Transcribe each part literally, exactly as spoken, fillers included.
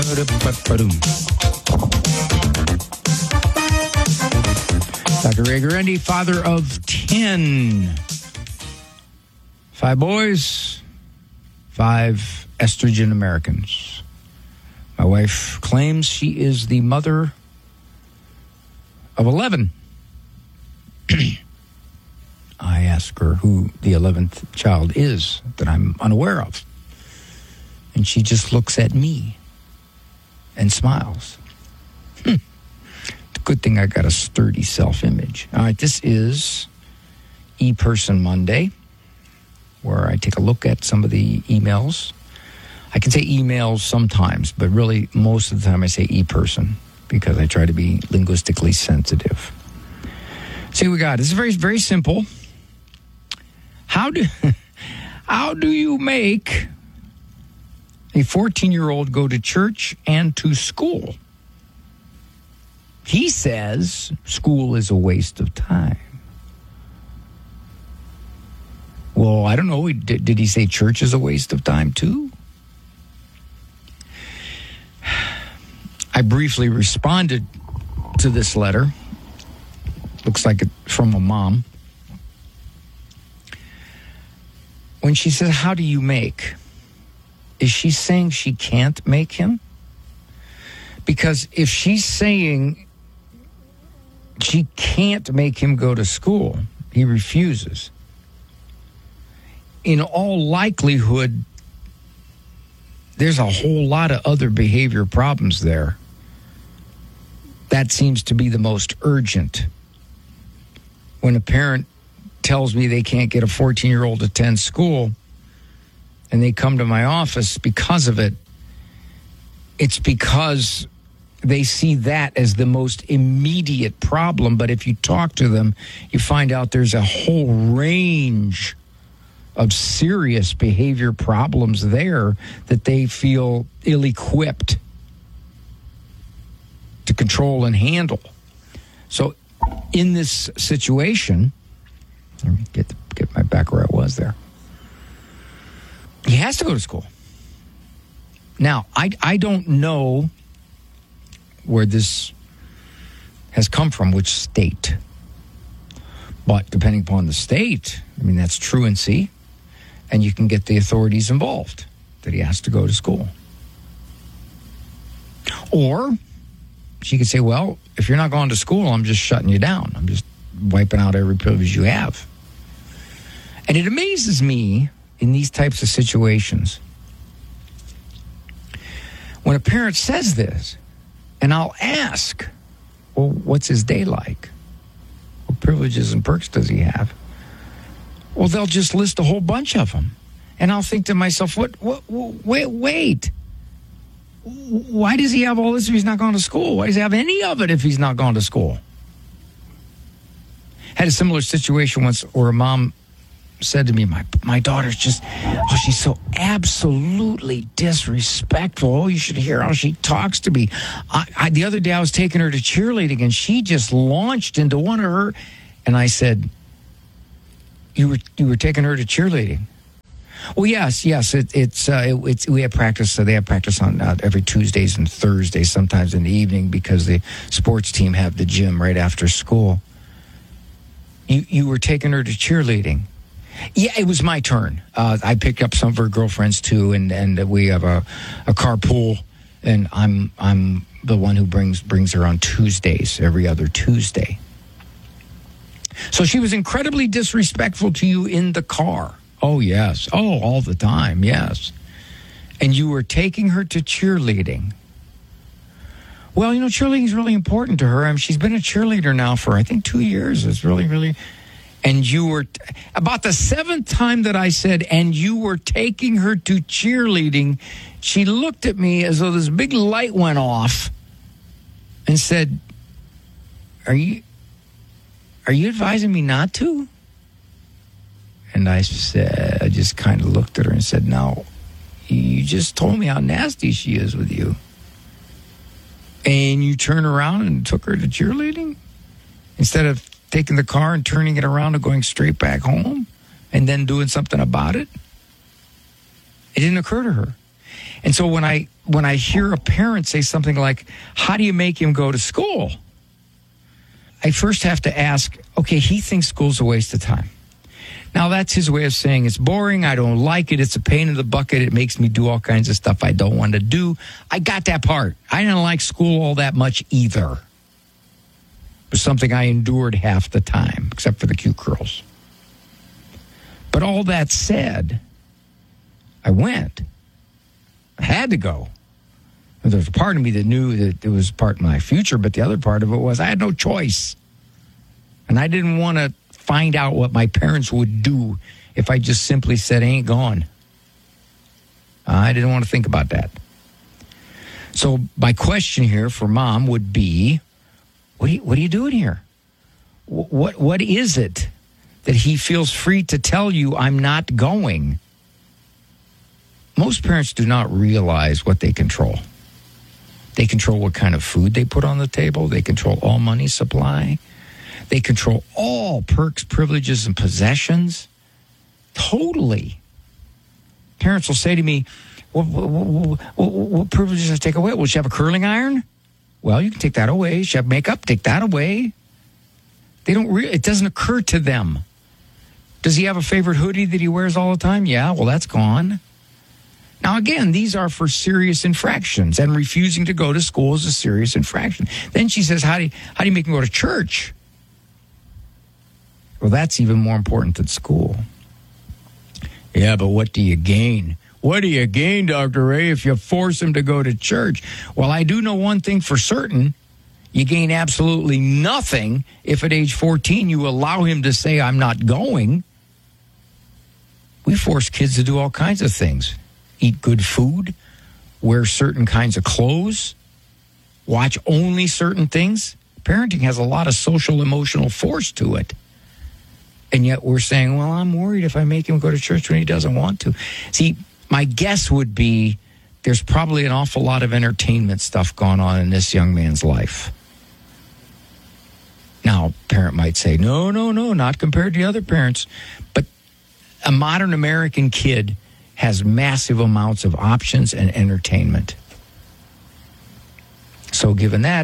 Doctor Ray Guarendi, father of ten. Five boys, five estrogen Americans. My wife claims she is the mother of eleven. I ask her who the eleventh child is that I'm unaware of. And she just looks at me and smiles. Hmm. Good thing I got a sturdy self-image. All right, this is E-Person Monday, where I take a look at some of the emails. I can say emails sometimes, but really most of the time I say E-Person because I try to be linguistically sensitive. See what we got. This is very, very simple. How do, how do you make a fourteen-year-old go to church and to school? He says school is a waste of time. Well, I don't know. Did, did he say church is a waste of time too? I briefly responded to this letter. Looks like it's from a mom. When she says, how do you make? Is she saying she can't make him? Because if she's saying she can't make him go to school, he refuses. In all likelihood, there's a whole lot of other behavior problems there. That seems to be the most urgent. When a parent tells me they can't get a fourteen-year-old to attend school and they come to my office because of it, it's because they see that as the most immediate problem. But if you talk to them, you find out there's a whole range of serious behavior problems there that they feel ill-equipped to control and handle. So in this situation, let me get, get my back where I was there. He has to go to school. Now, I, I don't know where this has come from, which state. But depending upon the state, I mean, that's truancy, and you can get the authorities involved that he has to go to school. Or she could say, well, if you're not going to school, I'm just shutting you down. I'm just wiping out every privilege you have. And it amazes me in these types of situations when a parent says this, and I'll ask, well, what's his day like? What privileges and perks does he have? Well, they'll just list a whole bunch of them. And I'll think to myself, what, what, wait, wait. Why does he have all this if he's not going to school? Why does he have any of it if he's not going to school? Had a similar situation once where a mom said to me, my my daughter's just, oh, she's so absolutely disrespectful. Oh, you should hear how she talks to me. I, I, the other day I was taking her to cheerleading and she just launched into one of her, and I said, you were you were taking her to cheerleading? Well, yes, yes. It, it's uh, it, it's we have practice. So they have practice on uh, every Tuesdays and Thursdays, sometimes in the evening, because the sports team have the gym right after school. You you were taking her to cheerleading? Yeah, it was my turn. Uh, I picked up some of her girlfriends too, and, and we have a, a carpool, and I'm I'm the one who brings brings her on Tuesdays, every other Tuesday. So she was incredibly disrespectful to you in the car. Oh, yes. Oh, all the time, yes. And you were taking her to cheerleading. Well, you know, cheerleading is really important to her. I mean, she's been a cheerleader now for, I think, two years. It's really, really... And you were... T- about the seventh time that I said, and you were taking her to cheerleading, she looked at me as though this big light went off and said, Are you... Are you advising me not to? And I said, I just kind of looked at her and said, no, you just told me how nasty she is with you. And you turn around and took her to cheerleading? Instead of taking the car and turning it around and going straight back home and then doing something about it? It didn't occur to her. And so when I when I hear a parent say something like, how do you make him go to school? I first have to ask, okay, he thinks school's a waste of time. Now, that's his way of saying it's boring, I don't like it, it's a pain in the bucket, it makes me do all kinds of stuff I don't want to do. I got that part. I didn't like school all that much either. It was something I endured half the time, except for the cute girls. But all that said, I went. I had to go. There was a part of me that knew that it was part of my future, but the other part of it was I had no choice. And I didn't want to find out what my parents would do if I just simply said, I ain't going. I didn't want to think about that. So my question here for Mom would be, what are you, what are you doing here? What, what is it that he feels free to tell you I'm not going? Most parents do not realize what they control. They control what kind of food they put on the table. They control all money supply. They control all perks, privileges, and possessions. Totally. Parents will say to me, what, what, what, what, what privileges does I take away? Will she have a curling iron? Well, you can take that away. She have makeup? Take that away. They don't. Re- it doesn't occur to them. Does he have a favorite hoodie that he wears all the time? Yeah, well, that's gone. Now, again, these are for serious infractions, and refusing to go to school is a serious infraction. Then she says, how do you, how do you make me go to church? Well, that's even more important than school. Yeah, but what do you gain? What do you gain, Doctor Ray, if you force him to go to church? Well, I do know one thing for certain. You gain absolutely nothing if at age fourteen you allow him to say, I'm not going. We force kids to do all kinds of things. Eat good food, wear certain kinds of clothes, watch only certain things. Parenting has a lot of social, emotional force to it. And yet we're saying, well, I'm worried if I make him go to church when he doesn't want to. See, my guess would be there's probably an awful lot of entertainment stuff going on in this young man's life. Now, a parent might say, no, no, no, not compared to other parents. But a modern American kid has massive amounts of options and entertainment. So given that,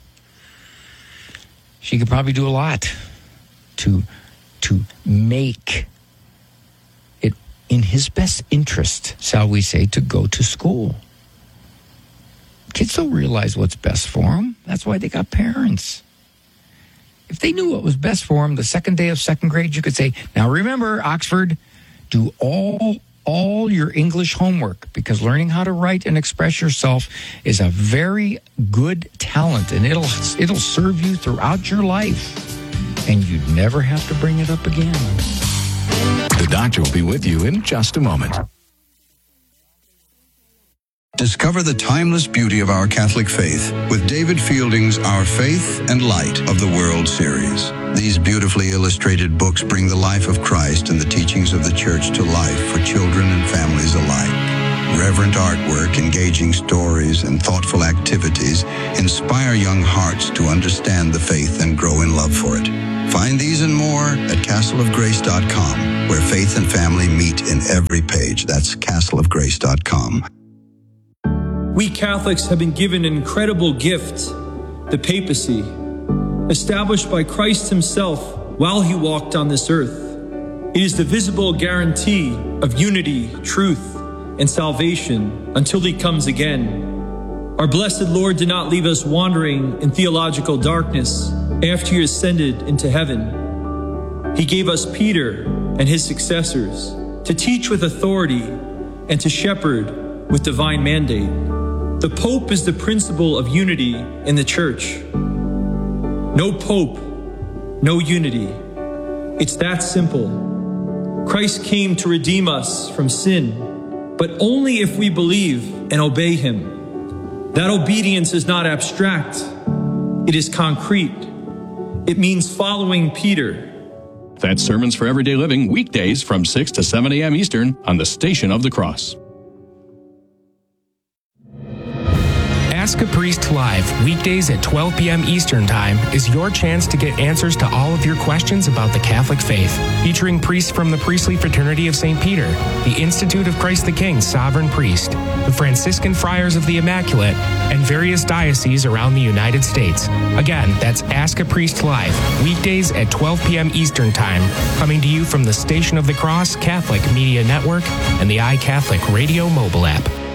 she could probably do a lot to, to make it in his best interest, shall we say, to go to school. Kids don't realize what's best for them. That's why they got parents. If they knew what was best for them, the second day of second grade, you could say, now remember, Oxford, do all all your English homework, because learning how to write and express yourself is a very good talent, and it'll it'll serve you throughout your life, and you'd never have to bring it up again. The doctor will be with you in just a moment. Discover the timeless beauty of our Catholic faith with David Fielding's Our Faith and Light of the World series. These beautifully illustrated books bring the life of Christ and the teachings of the Church to life for children and families alike. Reverent artwork, engaging stories, and thoughtful activities inspire young hearts to understand the faith and grow in love for it. Find these and more at castle of grace dot com, where faith and family meet in every page. That's castle of grace dot com. We Catholics have been given an incredible gift, the papacy, established by Christ himself while he walked on this earth. It is the visible guarantee of unity, truth, and salvation until he comes again. Our blessed Lord did not leave us wandering in theological darkness after he ascended into heaven. He gave us Peter and his successors to teach with authority and to shepherd with divine mandate. The Pope is the principle of unity in the Church. No Pope, no unity. It's that simple. Christ came to redeem us from sin, but only if we believe and obey him. That obedience is not abstract. It is concrete. It means following Peter. That's Sermons for Everyday Living, weekdays from six to seven a.m. Eastern on the Station of the Cross. Ask a Priest Live, weekdays at twelve p.m. Eastern Time, is your chance to get answers to all of your questions about the Catholic faith. Featuring priests from the Priestly Fraternity of Saint Peter, the Institute of Christ the King Sovereign Priest, the Franciscan Friars of the Immaculate, and various dioceses around the United States. Again, that's Ask a Priest Live, weekdays at twelve p.m. Eastern Time, coming to you from the Station of the Cross Catholic Media Network and the iCatholic Radio mobile app.